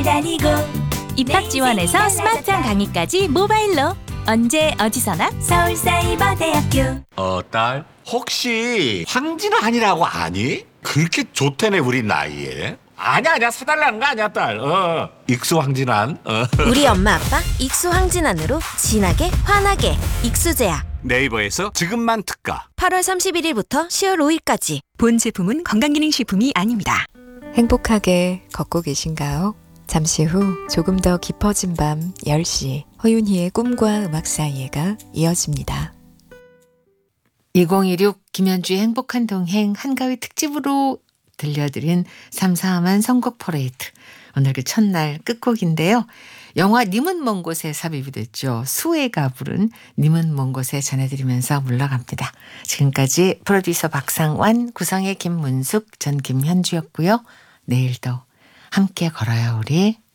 다니고 입학 지원에서 스마트한 강의까지 모바일로 언제 어디서나 서울사이버대학교. 딸, 혹시 황진환이라고 아니? 그렇게 좋다네 우리 나이에. 아니야 사달라는 거 아니야 딸. 익수 황진환. 우리 엄마 아빠 익수 황진환으로 진하게 환하게 익수제약. 네이버에서 지금만 특가. 8월 31일부터 10월 5일까지. 본 제품은 건강기능식품이 아닙니다. 행복하게 걷고 계신가요? 잠시 후 조금 더 깊어진 밤 10시 허윤희의 꿈과 음악 사이에가 이어집니다. 2026 김현주의 행복한 동행 한가위 특집으로 들려드린 삼삼한 선곡 퍼레이드. 오늘 그 첫날 끝곡인데요. 영화 님은 먼 곳에 삽입이 됐죠. 수혜가 부른 님은 먼 곳에 전해드리면서 물러갑니다. 지금까지 프로듀서 박상완, 구성의 김문숙, 전 김현주였고요. 내일도 함께 걸어요 우리.